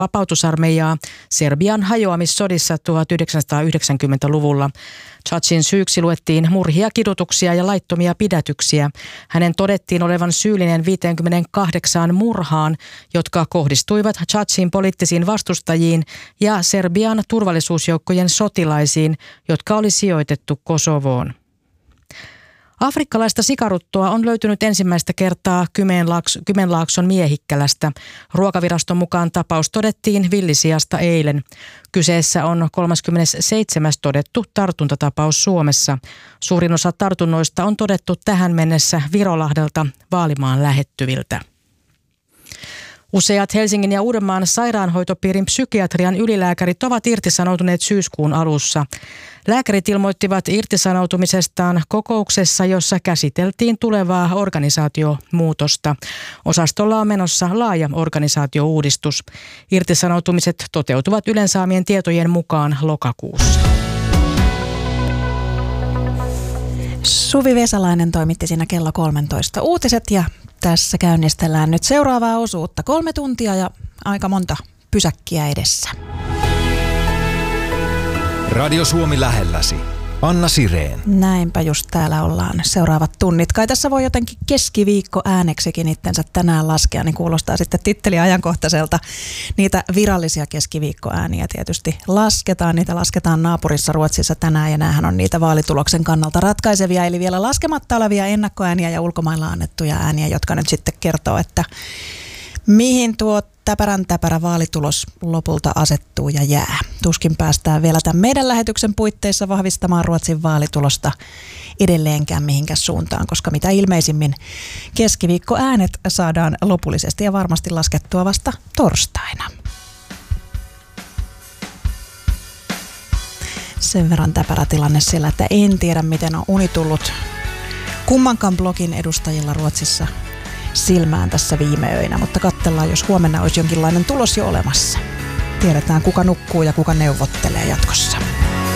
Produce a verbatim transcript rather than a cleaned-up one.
vapautusarmeijaa Serbian hajoamissodissa tuhatyhdeksänsataayhdeksänkymmentäluvulla. Chacin syyksi luettiin murhia, kidutuksia ja laittomia pidätyksiä. Hänen todettiin olevan syyllinen viiteenkymmeneenkahdeksaan murhaan, jotka kohdistuivat Chacin poliittisiin vastustajiin ja Serbian turvallisuusjoukkojen sotilaisiin, jotka oli sijoitettu Kosovoon. Afrikkalaista sikaruttoa on löytynyt ensimmäistä kertaa Kymenlaakson Miehikkälästä. Ruokaviraston mukaan tapaus todettiin villisiasta eilen. Kyseessä on kolmaskymmenesseitsemäs todettu tartuntatapaus Suomessa. Suurin osa tartunnoista on todettu tähän mennessä Virolahdelta Vaalimaan lähettyviltä. Useat Helsingin ja Uudenmaan sairaanhoitopiirin psykiatrian ylilääkärit ovat irtisanoutuneet syyskuun alussa. Lääkärit ilmoittivat irtisanoutumisestaan kokouksessa, jossa käsiteltiin tulevaa organisaatiomuutosta. Osastolla on menossa laaja organisaatiouudistus. Irtisanoutumiset toteutuvat Ylen saamien tietojen mukaan lokakuussa. Suvi Vesalainen toimitti siinä kello kolmetoista uutiset ja tässä käynnistellään nyt seuraavaa osuutta. Kolme tuntia ja aika monta pysäkkiä edessä. Radio Suomi lähelläsi. Anna Sireen. Näinpä just täällä ollaan seuraavat tunnit. Kai tässä voi jotenkin keskiviikko ääneksikin itsensä tänään laskea, niin kuulostaa sitten titteli ajankohtaiselta. Niitä virallisia keskiviikkoääniä tietysti lasketaan. Niitä lasketaan naapurissa Ruotsissa tänään ja näähän on niitä vaalituloksen kannalta ratkaisevia. Eli vielä laskematta olevia ennakkoääniä ja ulkomailla annettuja ääniä, jotka nyt sitten kertoo, että mihin tuo täpärän täpärä vaalitulos lopulta asettuu ja jää. Tuskin päästään vielä tämän meidän lähetyksen puitteissa vahvistamaan Ruotsin vaalitulosta edelleenkään mihinkään suuntaan, koska mitä ilmeisimmin keskiviikkoäänet saadaan lopullisesti ja varmasti laskettua vasta torstaina. Sen verran täpärä tilanne siellä, että en tiedä miten on uni tullut kummankaan blogin edustajilla Ruotsissa silmään tässä viime öinä, mutta katsellaan, jos huomenna olisi jonkinlainen tulos jo olemassa. Tiedetään, kuka nukkuu ja kuka neuvottelee jatkossa.